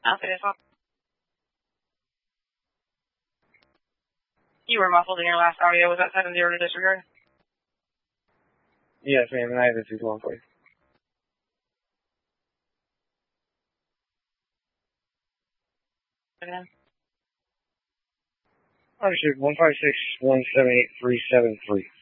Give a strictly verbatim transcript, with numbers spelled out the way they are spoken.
Alpha Dismal. You were muffled in your last audio. Was that seven zero to disregard? Yes, ma'am, and I have the two one for you. Again. Understood. One five six one seven eight three seven three.